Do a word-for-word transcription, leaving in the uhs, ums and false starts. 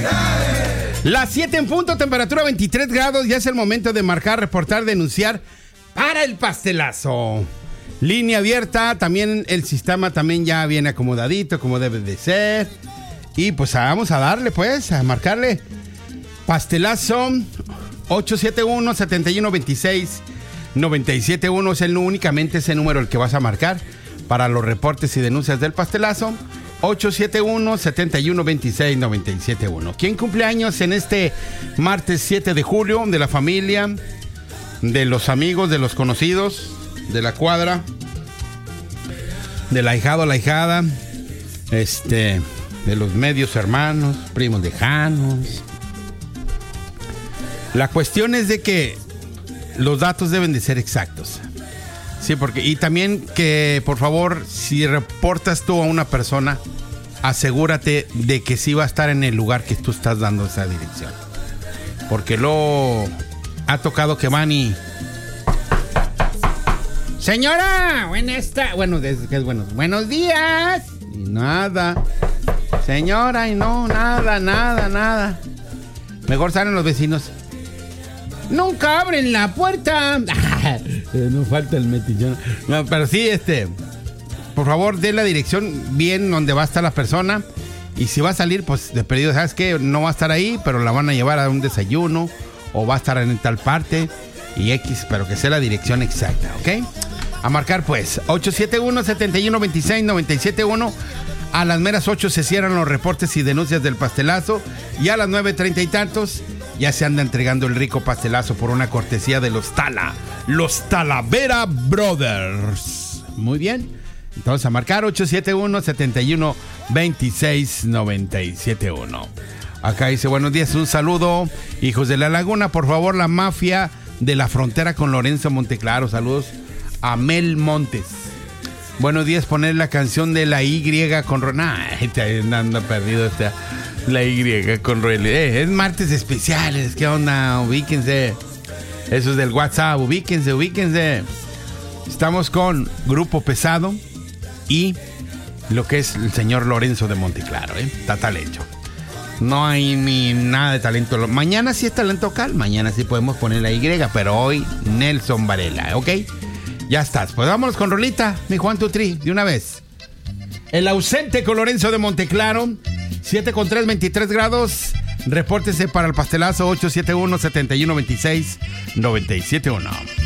Las siete en punto, temperatura veintitrés grados. Ya es el momento de marcar, reportar, denunciar para el pastelazo. Línea abierta, también el sistema también ya viene acomodadito como debe de ser. Y pues vamos a darle pues, a marcarle. Pastelazo ocho siete uno, siete uno dos seis, nueve siete uno es el, únicamente ese número el que vas a marcar para los reportes y denuncias del pastelazo. ocho siete uno, siete uno dos seis, nueve siete uno. ¿Quién cumple años en este martes siete de julio? De la familia, de los amigos, de los conocidos, de la cuadra, del ahijado a la ahijada, este, de los medios hermanos, primos lejanos. La cuestión es de que los datos deben de ser exactos. Sí, porque, y también que, por favor, si reportas tú a una persona, asegúrate de que sí va a estar en el lugar que tú estás dando esa dirección. Porque luego ha tocado que van y... Señora, buenas tardes. Bueno, es que es bueno. Buenos días. Y nada. Señora, y no, nada, nada, nada. Mejor salen los vecinos. Nunca abren la puerta. No falta el metillón. No, pero sí, este... Por favor, dé la dirección bien donde va a estar la persona. Y si va a salir, pues de perdido, ¿sabes qué? No va a estar ahí, pero la van a llevar a un desayuno. O va a estar en tal parte. Y X, pero que sea la dirección exacta, ¿ok? A marcar, pues. ocho siete uno, siete uno dos seis, nueve siete uno. A las meras ocho se cierran los reportes y denuncias del pastelazo. Y a las nueve treinta y tantos ya se anda entregando el rico pastelazo por una cortesía de los Tala. Los Talavera Brothers. Muy bien. Entonces a marcar ocho siete uno, siete uno dos seis, nueve siete uno. Acá dice, buenos días, un saludo, hijos de la laguna, por favor, la mafia de la frontera con Lorenzo Monteclaro. Saludos a Mel Montes. Buenos días, poner la canción de la Y con Ro... Nah, anda perdido esta... La Y con Roel. Eh, es martes especiales, ¿qué onda? Ubíquense. Eso es del WhatsApp, ubíquense, ubíquense. Estamos con Grupo Pesado y lo que es el señor Lorenzo de Monteclaro, ¿eh? Está talento. No hay ni nada de talento. Mañana sí es talento local, mañana sí podemos poner la Y, pero hoy Nelson Varela, ¿ok? Ya estás. Pues vámonos con Rolita, mi Juan Tutri, de una vez. El ausente con Lorenzo de Monteclaro, siete con tres, veintitrés grados. Repórtese para el pastelazo ocho siete uno, siete uno dos seis, nueve siete uno.